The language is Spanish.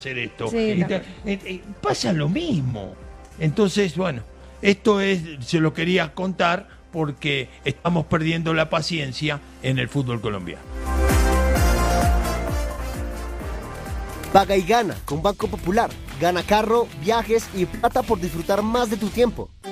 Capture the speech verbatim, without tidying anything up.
hacer esto. Sí, Y no. te- eh, eh, pasa lo mismo. Entonces, bueno, esto es, se lo quería contar porque estamos perdiendo la paciencia en el fútbol colombiano. Paga y gana con Banco Popular. Gana carro, viajes y plata por disfrutar más de tu tiempo.